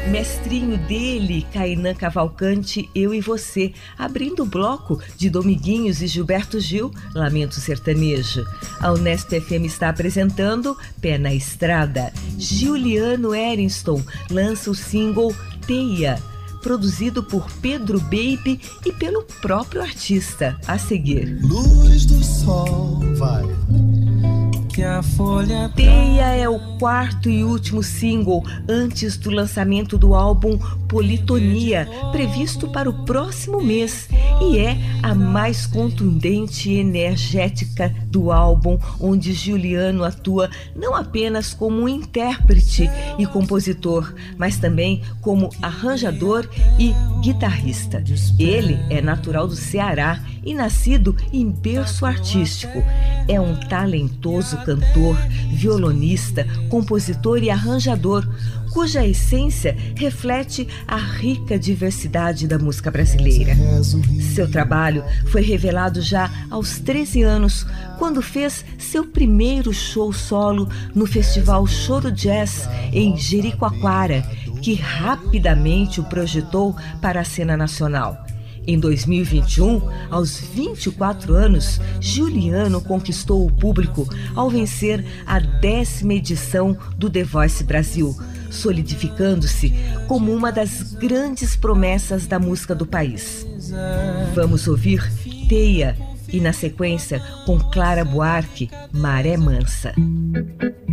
Mestrinho dele, Kainan Cavalcante, Eu e Você, abrindo o bloco de Dominguinhos e Gilberto Gil, Lamento Sertanejo. A Unesp FM está apresentando Pé na Estrada. Juliano Erinston lança o single Teia, produzido por Pedro Baby e pelo próprio artista. A seguir. Luz do sol, vai. Que a folha... Teia é o quarto e último single antes do lançamento do álbum Politonia, previsto para o próximo mês, e é a mais contundente e energética do álbum, onde Juliano atua não apenas como um intérprete e compositor, mas também como arranjador e guitarrista. Ele é natural do Ceará e nascido em berço artístico. É um talentoso cantor, violonista, compositor e arranjador, cuja essência reflete a rica diversidade da música brasileira. Seu trabalho foi revelado já aos 13 anos, quando fez seu primeiro show solo no Festival Choro Jazz em Jericoacoara, que rapidamente o projetou para a cena nacional. Em 2021, aos 24 anos, Juliano conquistou o público ao vencer a 10ª edição do The Voice Brasil, solidificando-se como uma das grandes promessas da música do país. Vamos ouvir Teia e, na sequência, com Clara Buarque, Maré Mansa.